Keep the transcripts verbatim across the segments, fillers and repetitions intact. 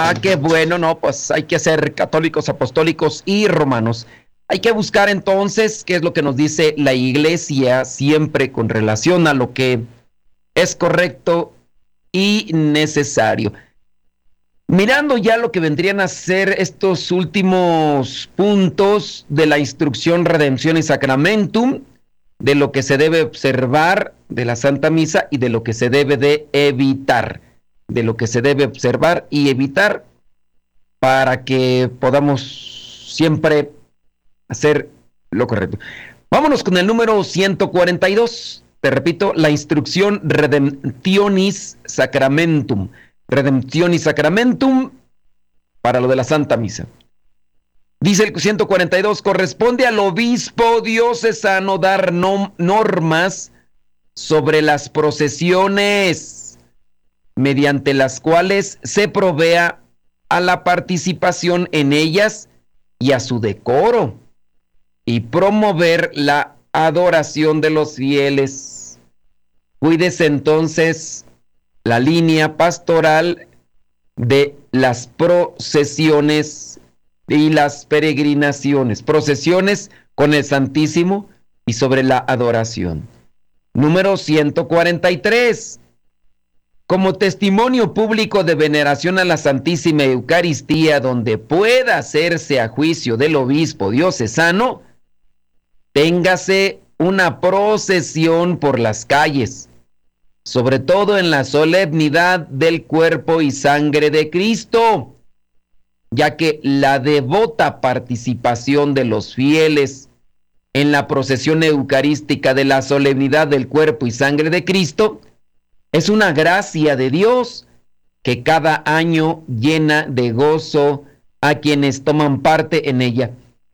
Ah, qué bueno, no, pues hay que ser católicos, apostólicos y romanos. Hay que buscar entonces qué es lo que nos dice la Iglesia siempre con relación a lo que es correcto y necesario. Mirando ya lo que vendrían a ser estos últimos puntos de la instrucción Redención y Sacramentum, de lo que se debe observar de la Santa Misa y de lo que se debe de evitar, de lo que se debe observar y evitar para que podamos siempre hacer lo correcto. Vámonos con el número ciento cuarenta y dos. Te repito, la instrucción Redemptionis Sacramentum. Redemptionis Sacramentum para lo de la Santa Misa. Dice el ciento cuarenta y dos, corresponde al obispo diocesano dar nom- normas sobre las procesiones mediante las cuales se provea a la participación en ellas y a su decoro, y promover la adoración de los fieles. Cuídese entonces la línea pastoral de las procesiones y las peregrinaciones, procesiones con el Santísimo y sobre la adoración. Número ciento cuarenta y tres. Como testimonio público de veneración a la Santísima Eucaristía, donde pueda hacerse a juicio del obispo diocesano, téngase una procesión por las calles, sobre todo en la solemnidad del cuerpo y sangre de Cristo, ya que la devota participación de los fieles en la procesión eucarística de la solemnidad del cuerpo y sangre de Cristo es una gracia de Dios que cada año llena de gozo a quienes toman parte en ella.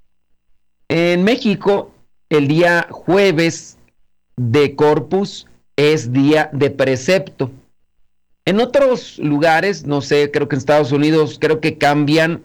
En México, el día jueves de Corpus es día de precepto. En otros lugares, no sé, creo que en Estados Unidos, creo que cambian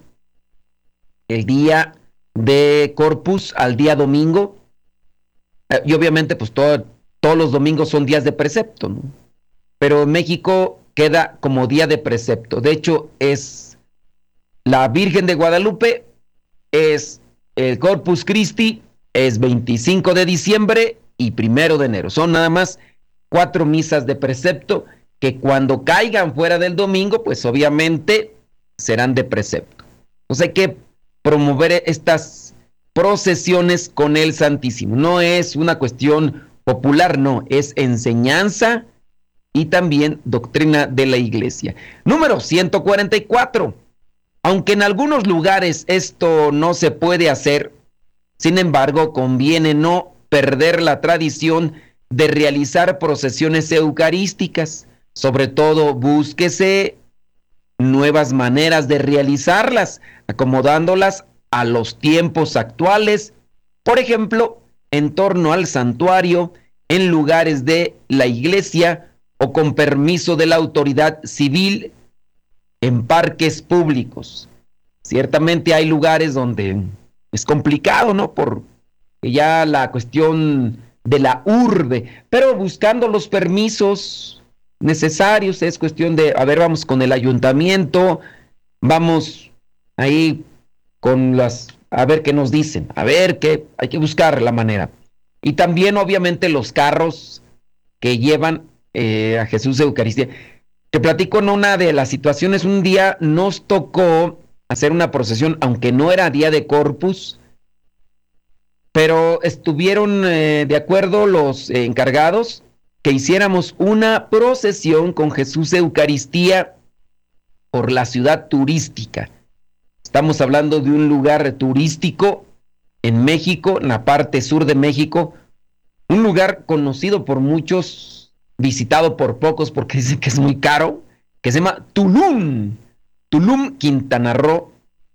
el día de Corpus al día domingo. Eh, y obviamente, pues todo, todos los domingos son días de precepto, ¿no? Pero en México queda como día de precepto. De hecho, es la Virgen de Guadalupe, es el Corpus Christi, es veinticinco de diciembre y primero de enero. Son nada más cuatro misas de precepto que cuando caigan fuera del domingo, pues obviamente serán de precepto. Entonces hay que promover estas procesiones con el Santísimo. No es una cuestión popular, no, es enseñanza y también doctrina de la Iglesia. Número ciento cuarenta y cuatro. Aunque en algunos lugares esto no se puede hacer, sin embargo, conviene no perder la tradición de realizar procesiones eucarísticas. Sobre todo, búsquese nuevas maneras de realizarlas, acomodándolas a los tiempos actuales. Por ejemplo, en torno al santuario, en lugares de la iglesia o con permiso de la autoridad civil, en parques públicos. Ciertamente hay lugares donde es complicado, ¿no? Por ya la cuestión de la urbe, pero buscando los permisos necesarios, es cuestión de, a ver, vamos con el ayuntamiento, vamos ahí con las, a ver qué nos dicen, a ver qué, hay que buscar la manera. Y también obviamente los carros que llevan eh, a Jesús de Eucaristía. Te platico en una de las situaciones, un día nos tocó hacer una procesión, aunque no era día de Corpus, pero estuvieron eh, de acuerdo los eh, encargados que hiciéramos una procesión con Jesús de Eucaristía por la ciudad turística. Estamos hablando de un lugar turístico en México, en la parte sur de México, un lugar conocido por muchos, visitado por pocos porque dicen que es muy caro, que se llama Tulum, Tulum, Quintana Roo.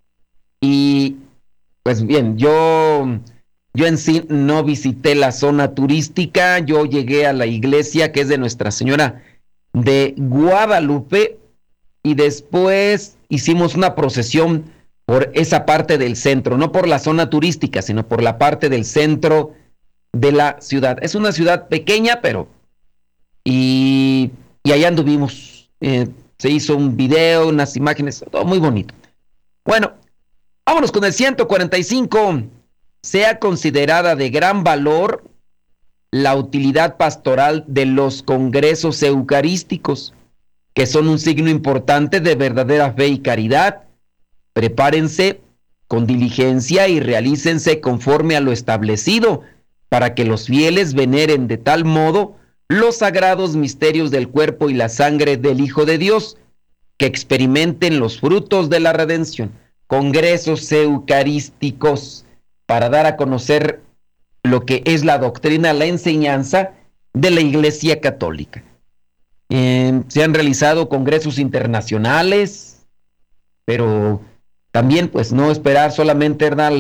Y pues bien, yo, yo en sí no visité la zona turística, yo llegué a la iglesia que es de Nuestra Señora de Guadalupe y después hicimos una procesión por esa parte del centro, no por la zona turística, sino por la parte del centro de la ciudad. Es una ciudad pequeña, pero y, y allá anduvimos. Eh, se hizo un video, unas imágenes, todo muy bonito. Bueno, vámonos con el ciento cuarenta y cinco. Sea considerada de gran valor la utilidad pastoral de los congresos eucarísticos, que son un signo importante de verdadera fe y caridad. Prepárense con diligencia y realícense conforme a lo establecido, para que los fieles veneren de tal modo los sagrados misterios del cuerpo y la sangre del Hijo de Dios, que experimenten los frutos de la redención. Congresos eucarísticos, para dar a conocer lo que es la doctrina, la enseñanza de la Iglesia Católica. Eh, se han realizado congresos internacionales, pero también pues no esperar solamente, ¿verdad?,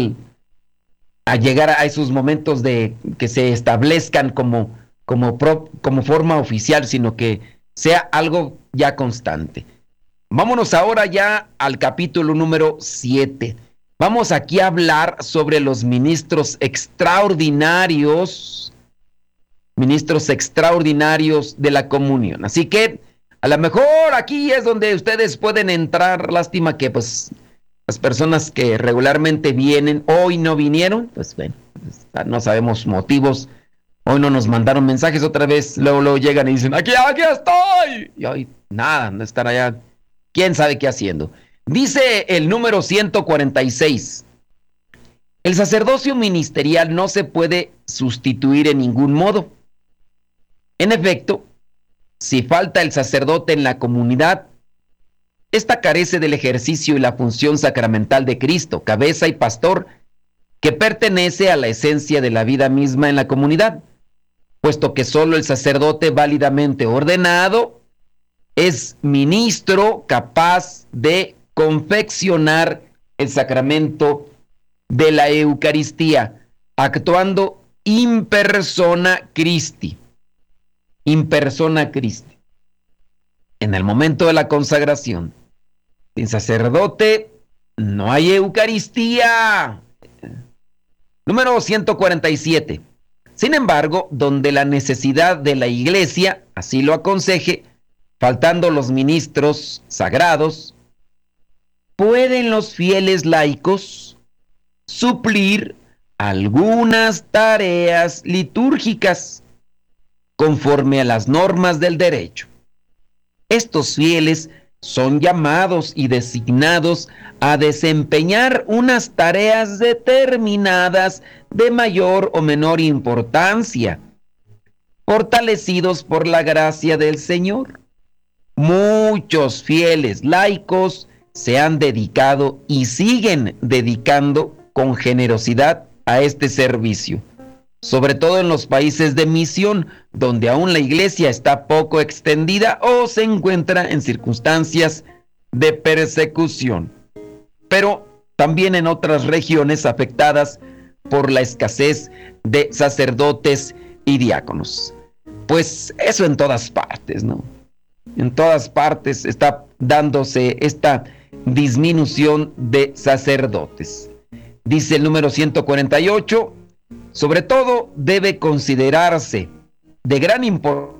a llegar a esos momentos de que se establezcan como, como, pro, como forma oficial, sino que sea algo ya constante. Vámonos ahora ya al capítulo número siete. Vamos aquí a hablar sobre los ministros extraordinarios, ministros extraordinarios de la comunión. Así que a lo mejor aquí es donde ustedes pueden entrar. Lástima que pues las personas que regularmente vienen hoy no vinieron, pues bueno, no sabemos motivos. Hoy no nos mandaron mensajes, otra vez luego, luego llegan y dicen, aquí, aquí estoy. Y hoy nada, no están allá, quién sabe qué haciendo. Dice el número ciento cuarenta y seis, el sacerdocio ministerial no se puede sustituir en ningún modo. En efecto, si falta el sacerdote en la comunidad, ésta carece del ejercicio y la función sacramental de Cristo, cabeza y pastor, que pertenece a la esencia de la vida misma en la comunidad, puesto que solo el sacerdote válidamente ordenado es ministro capaz de confeccionar el sacramento de la Eucaristía, actuando in persona Christi. In persona Christi. En el momento de la consagración, sin sacerdote no hay Eucaristía. Número ciento cuarenta y siete. Sin embargo, donde la necesidad de la Iglesia así lo aconseje, faltando los ministros sagrados, ¿pueden los fieles laicos suplir algunas tareas litúrgicas conforme a las normas del derecho? Estos fieles son llamados y designados a desempeñar unas tareas determinadas de mayor o menor importancia, fortalecidos por la gracia del Señor. Muchos fieles laicos se han dedicado y siguen dedicando con generosidad a este servicio, sobre todo en los países de misión, donde aún la iglesia está poco extendida o se encuentra en circunstancias de persecución, pero también en otras regiones afectadas por la escasez de sacerdotes y diáconos. Pues eso en todas partes, ¿no? En todas partes está dándose esta disminución de sacerdotes. Dice el número ciento cuarenta y ocho, sobre todo debe considerarse de gran importancia